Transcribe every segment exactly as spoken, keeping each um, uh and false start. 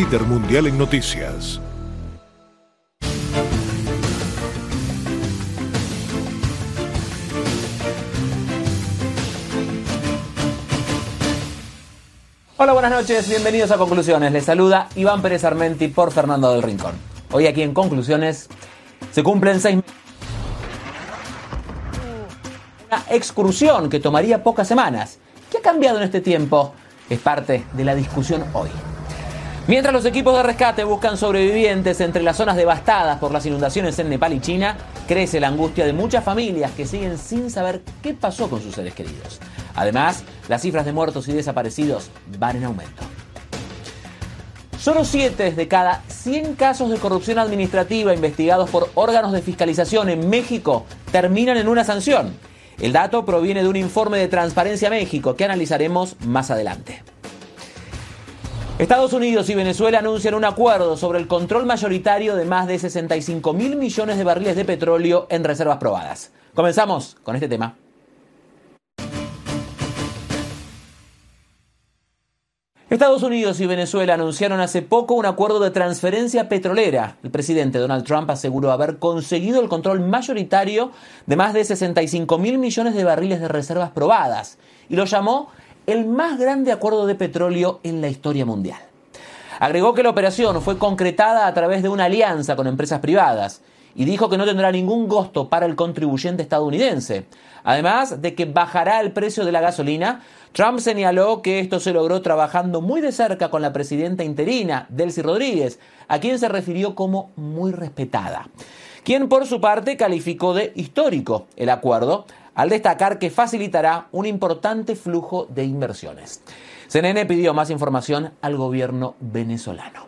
líder mundial en noticias. Hola, buenas noches, bienvenidos a Conclusiones. Les saluda Iván Pérez Armenti por Fernando del Rincón. Hoy aquí en Conclusiones se cumplen seis meses. Una excursión que tomaría pocas semanas. ¿Qué ha cambiado en este tiempo? Es parte de la discusión hoy. Mientras los equipos de rescate buscan sobrevivientes entre las zonas devastadas por las inundaciones en Nepal y China, crece la angustia de muchas familias que siguen sin saber qué pasó con sus seres queridos. Además, las cifras de muertos y desaparecidos van en aumento. Solo siete de cada cien casos de corrupción administrativa investigados por órganos de fiscalización en México terminan en una sanción. El dato proviene de un informe de Transparencia México que analizaremos más adelante. Estados Unidos y Venezuela anuncian un acuerdo sobre el control mayoritario de más de sesenta y cinco mil millones de barriles de petróleo en reservas probadas. Comenzamos con este tema. Estados Unidos y Venezuela anunciaron hace poco un acuerdo de transferencia petrolera. El presidente Donald Trump aseguró haber conseguido el control mayoritario de más de sesenta y cinco mil millones de barriles de reservas probadas y lo llamó el más grande acuerdo de petróleo en la historia mundial. Agregó que la operación fue concretada a través de una alianza con empresas privadas y dijo que no tendrá ningún costo para el contribuyente estadounidense. Además de que bajará el precio de la gasolina, Trump señaló que esto se logró trabajando muy de cerca con la presidenta interina, Delcy Rodríguez, a quien se refirió como muy respetada, quien por su parte calificó de histórico el acuerdo, al destacar que facilitará un importante flujo de inversiones. C N N pidió más información al gobierno venezolano.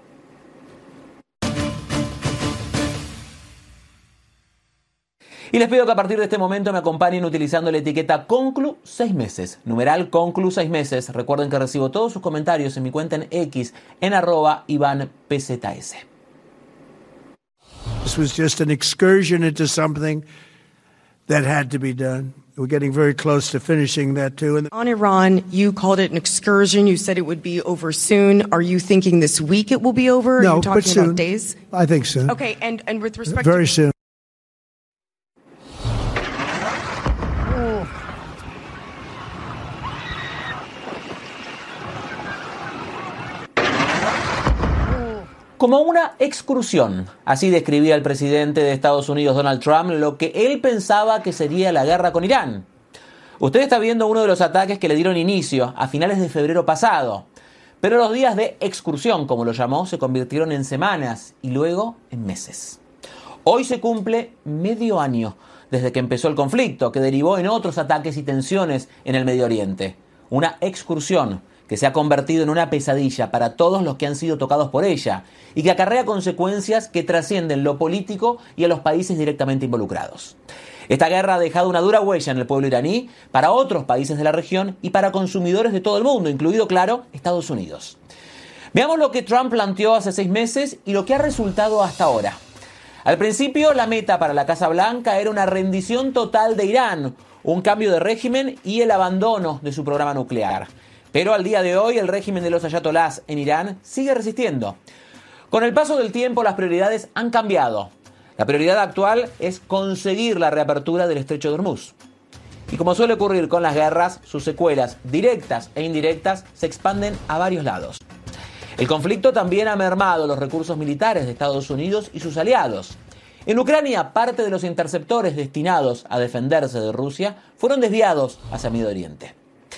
Y les pido que a partir de este momento me acompañen utilizando la etiqueta Conclu seis meses, numeral Conclu seis meses. Recuerden que recibo todos sus comentarios en mi cuenta en X, en arroba Iván P Z S. This was just an excursion into something that had to be done. We're getting very close to finishing that too. And on Iran, you called it an excursion. You said it would be over soon. Are you thinking this week it will be over? No, Are you talking but soon. about days? I think soon. Okay, and, and with respect very to... soon. Como una excursión, así describía el presidente de Estados Unidos, Donald Trump, lo que él pensaba que sería la guerra con Irán. Usted está viendo uno de los ataques que le dieron inicio a finales de febrero pasado, pero los días de excursión, como lo llamó, se convirtieron en semanas y luego en meses. Hoy se cumple medio año desde que empezó el conflicto, que derivó en otros ataques y tensiones en el Medio Oriente. Una excursión que se ha convertido en una pesadilla para todos los que han sido tocados por ella y que acarrea consecuencias que trascienden lo político y a los países directamente involucrados. Esta guerra ha dejado una dura huella en el pueblo iraní, para otros países de la región y para consumidores de todo el mundo, incluido, claro, Estados Unidos. Veamos lo que Trump planteó hace seis meses y lo que ha resultado hasta ahora. Al principio, la meta para la Casa Blanca era una rendición total de Irán, un cambio de régimen y el abandono de su programa nuclear. Pero al día de hoy el régimen de los ayatolás en Irán sigue resistiendo. Con el paso del tiempo las prioridades han cambiado. La prioridad actual es conseguir la reapertura del estrecho de Hormuz. Y como suele ocurrir con las guerras, sus secuelas directas e indirectas se expanden a varios lados. El conflicto también ha mermado los recursos militares de Estados Unidos y sus aliados. En Ucrania, parte de los interceptores destinados a defenderse de Rusia fueron desviados hacia Medio Oriente.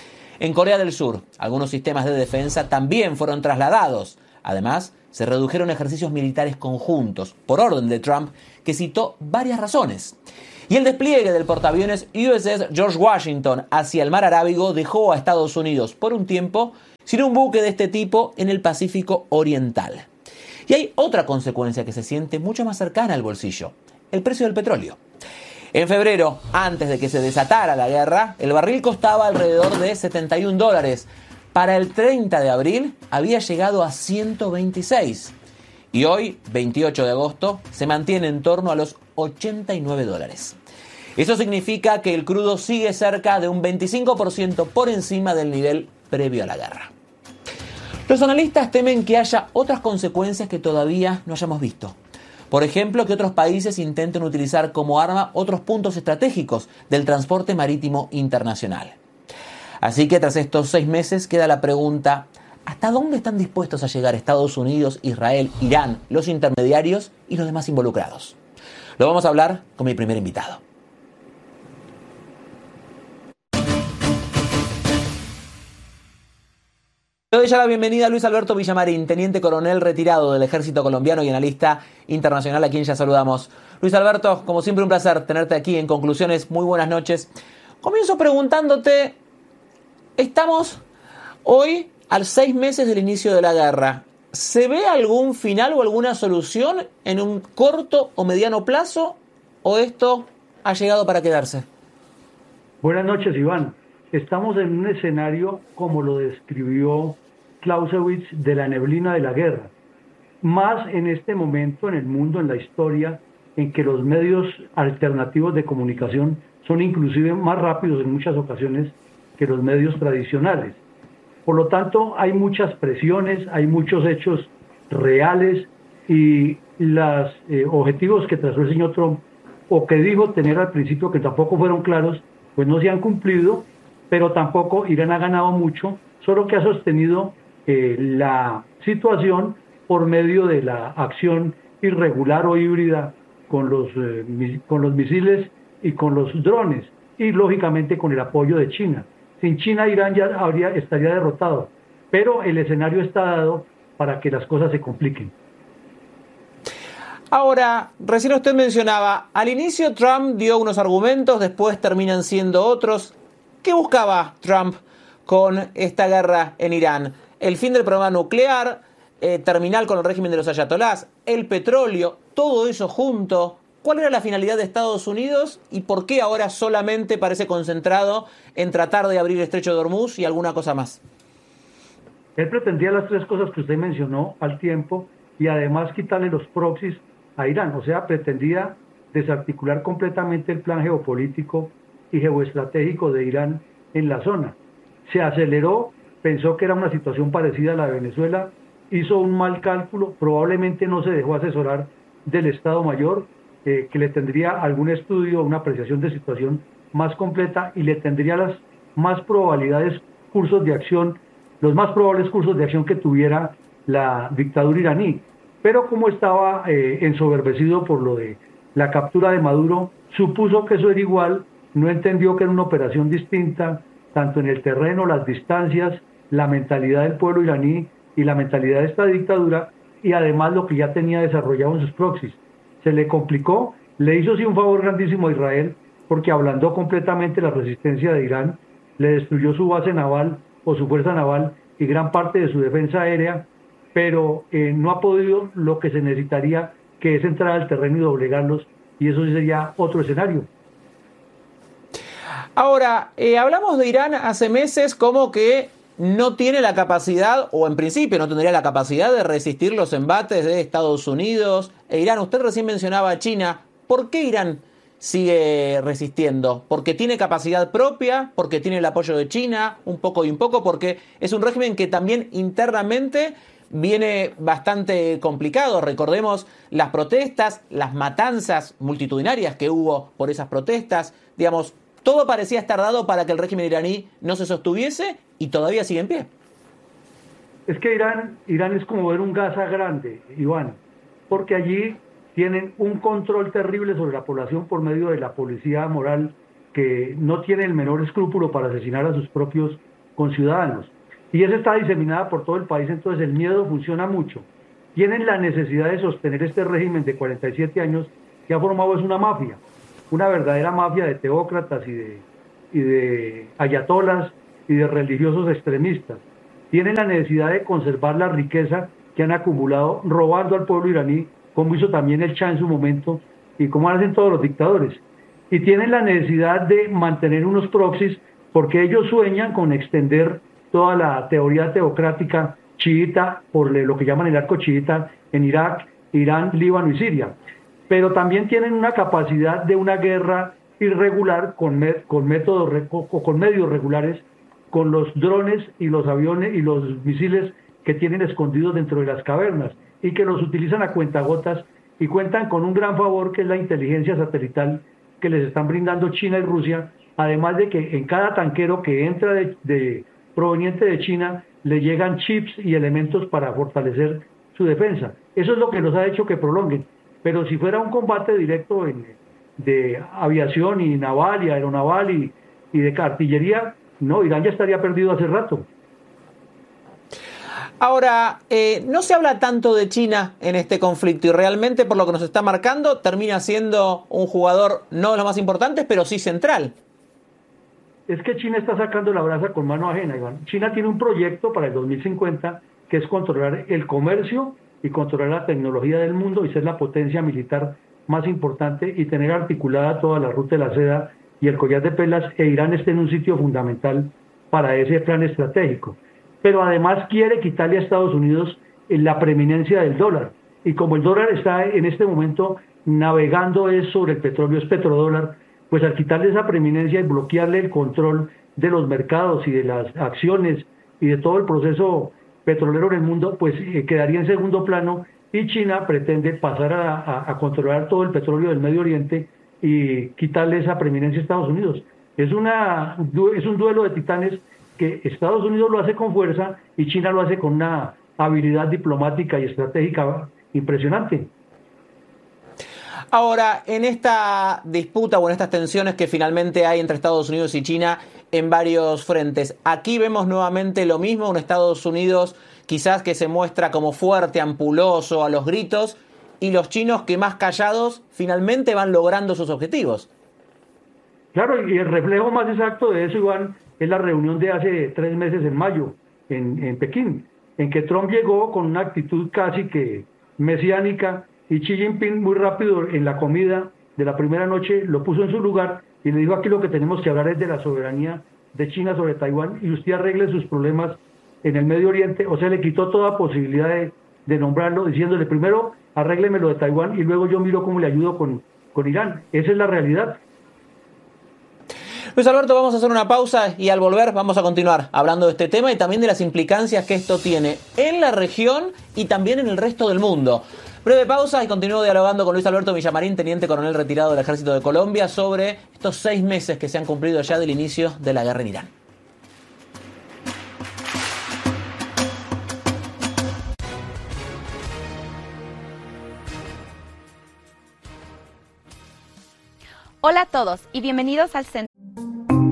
En Corea del Sur, algunos sistemas de defensa también fueron trasladados. Además, se redujeron ejercicios militares conjuntos, por orden de Trump, que citó varias razones. Y el despliegue del portaaviones U S S George Washington hacia el Mar Arábigo dejó a Estados Unidos, por un tiempo, sin un buque de este tipo en el Pacífico Oriental. Y hay otra consecuencia que se siente mucho más cercana al bolsillo: el precio del petróleo. En febrero, antes de que se desatara la guerra, el barril costaba alrededor de setenta y un dólares. Para el treinta de abril había llegado a ciento veintiséis. Y hoy, veintiocho de agosto, se mantiene en torno a los ochenta y nueve dólares. Eso significa que el crudo sigue cerca de un veinticinco por ciento por encima del nivel previo a la guerra. Los analistas temen que haya otras consecuencias que todavía no hayamos visto. Por ejemplo, que otros países intenten utilizar como arma otros puntos estratégicos del transporte marítimo internacional. Así que tras estos seis meses queda la pregunta: ¿hasta dónde están dispuestos a llegar Estados Unidos, Israel, Irán, los intermediarios y los demás involucrados? Lo vamos a hablar con mi primer invitado. Le doy ya la bienvenida a Luis Alberto Villamarín, teniente coronel retirado del Ejército Colombiano y analista internacional, a quien ya saludamos. Luis Alberto, como siempre un placer tenerte aquí. En conclusiones, muy buenas noches. Comienzo preguntándote, estamos hoy al seis meses del inicio de la guerra. ¿Se ve algún final o alguna solución en un corto o mediano plazo, o esto ha llegado para quedarse? Buenas noches, Iván. Estamos en un escenario como lo describió Clausewitz, de la neblina de la guerra. Más en este momento en el mundo, en la historia, en que los medios alternativos de comunicación son inclusive más rápidos en muchas ocasiones que los medios tradicionales. Por lo tanto, hay muchas presiones, hay muchos hechos reales y los eh, objetivos que trazó el señor Trump, o que dijo tener al principio, que tampoco fueron claros, pues no se han cumplido, pero tampoco Irán ha ganado mucho, solo que ha sostenido eh, la situación por medio de la acción irregular o híbrida con los, eh, mis, con los misiles y con los drones, y lógicamente con el apoyo de China. Sin China, Irán ya habría, estaría derrotado, pero el escenario está dado para que las cosas se compliquen. Ahora, recién usted mencionaba, al inicio Trump dio unos argumentos, después terminan siendo otros. ¿Qué buscaba Trump con esta guerra en Irán? El fin del programa nuclear, eh, terminar con el régimen de los ayatolás, el petróleo, todo eso junto. ¿Cuál era la finalidad de Estados Unidos y por qué ahora solamente parece concentrado en tratar de abrir el estrecho de Hormuz y alguna cosa más? Él pretendía las tres cosas que usted mencionó al tiempo y además quitarle los proxies a Irán. O sea, pretendía desarticular completamente el plan geopolítico y geoestratégico de Irán en la zona. Se aceleró, pensó que era una situación parecida a la de Venezuela, hizo un mal cálculo, probablemente no se dejó asesorar del Estado Mayor, eh, que le tendría algún estudio, una apreciación de situación más completa y le tendría las más probabilidades, cursos de acción, los más probables cursos de acción que tuviera la dictadura iraní. Pero como estaba eh, ensoberbecido por lo de la captura de Maduro, supuso que eso era igual, no entendió que era una operación distinta, tanto en el terreno, las distancias, la mentalidad del pueblo iraní y la mentalidad de esta dictadura, y además lo que ya tenía desarrollado en sus proxies. Se le complicó, le hizo sí un favor grandísimo a Israel, porque ablandó completamente la resistencia de Irán, le destruyó su base naval o su fuerza naval y gran parte de su defensa aérea, pero eh, no ha podido lo que se necesitaría, que es entrar al terreno y doblegarlos, y eso sí sería otro escenario. Ahora, eh, hablamos de Irán hace meses como que no tiene la capacidad, o en principio no tendría la capacidad de resistir los embates de Estados Unidos e Irán. Usted recién mencionaba a China. ¿Por qué Irán sigue resistiendo? ¿Porque tiene capacidad propia? ¿Porque tiene el apoyo de China? Un poco y un poco, porque es un régimen que también internamente viene bastante complicado. Recordemos las protestas, las matanzas multitudinarias que hubo por esas protestas. Digamos, todo parecía estar dado para que el régimen iraní no se sostuviese y todavía sigue en pie. Es que Irán, Irán es como ver un Gaza grande, Iván, porque allí tienen un control terrible sobre la población por medio de la policía moral que no tiene el menor escrúpulo para asesinar a sus propios conciudadanos. Y esa está diseminada por todo el país, entonces el miedo funciona mucho. Tienen la necesidad de sostener este régimen de cuarenta y siete años que ha formado es una mafia, una verdadera mafia de teócratas y de, y de ayatolas y de religiosos extremistas. Tienen la necesidad de conservar la riqueza que han acumulado robando al pueblo iraní, como hizo también el Shah en su momento y como hacen todos los dictadores. Y tienen la necesidad de mantener unos proxies porque ellos sueñan con extender toda la teoría teocrática chiita, por lo que llaman el arco chiita, en Irak, Irán, Líbano y Siria. Pero también tienen una capacidad de una guerra irregular con, me, con, métodos, con medios regulares, con los drones y los aviones y los misiles que tienen escondidos dentro de las cavernas y que los utilizan a cuentagotas y cuentan con un gran favor que es la inteligencia satelital que les están brindando China y Rusia, además de que en cada tanquero que entra de, de proveniente de China le llegan chips y elementos para fortalecer su defensa. Eso es lo que nos ha hecho que prolonguen. Pero si fuera un combate directo en, de aviación y naval y aeronaval y, y de artillería, no, Irán ya estaría perdido hace rato. Ahora, eh, no se habla tanto de China en este conflicto y realmente, por lo que nos está marcando, termina siendo un jugador no de los más importantes, pero sí central. Es que China está sacando la brasa con mano ajena, Iván. China tiene un proyecto para el dos mil cincuenta que es controlar el comercio y controlar la tecnología del mundo y ser la potencia militar más importante y tener articulada toda la ruta de la seda y el collar de perlas, e Irán esté en un sitio fundamental para ese plan estratégico. Pero además quiere quitarle a Estados Unidos la preeminencia del dólar. Y como el dólar está en este momento navegando es sobre el petróleo, es petrodólar, pues al quitarle esa preeminencia y bloquearle el control de los mercados y de las acciones y de todo el proceso petrolero en el mundo, pues eh, quedaría en segundo plano, y China pretende pasar a, a, a controlar todo el petróleo del Medio Oriente y quitarle esa preeminencia a Estados Unidos. Es, una, es un duelo de titanes que Estados Unidos lo hace con fuerza y China lo hace con una habilidad diplomática y estratégica impresionante. Ahora, en esta disputa o en estas tensiones que finalmente hay entre Estados Unidos y China en varios frentes, aquí vemos nuevamente lo mismo, un Estados Unidos quizás que se muestra como fuerte, ampuloso, a los gritos, y los chinos que más callados finalmente van logrando sus objetivos. Claro, y el reflejo más exacto de eso, Iván, es la reunión de hace tres meses en mayo en, en Pekín, en que Trump llegó con una actitud casi que mesiánica y Xi Jinping muy rápido en la comida de la primera noche lo puso en su lugar y le dijo: aquí lo que tenemos que hablar es de la soberanía de China sobre Taiwán y usted arregle sus problemas en el Medio Oriente. O sea, le quitó toda posibilidad de, de nombrarlo, diciéndole: primero arrégleme lo de Taiwán y luego yo miro cómo le ayudo con, con Irán. Esa es la realidad. Luis Alberto, vamos a hacer una pausa y al volver vamos a continuar hablando de este tema y también de las implicancias que esto tiene en la región y también en el resto del mundo. Breve pausa y continúo dialogando con Luis Alberto Villamarín, teniente coronel retirado del Ejército de Colombia, sobre estos seis meses que se han cumplido ya del inicio de la guerra en Irán. Hola a todos y bienvenidos al Centro